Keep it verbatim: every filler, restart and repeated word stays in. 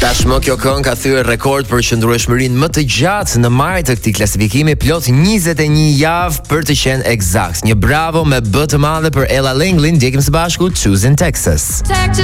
Tashmë kjo këngë ka thyer rekord për qëndrueshmërinë më të gjatë në maj të këtij klasifikimi, plot njëzet e një javë për të qenë eksakt. Një bravo me B të madhe për Ella Langley, ndjekim së bashku Choosing Texas.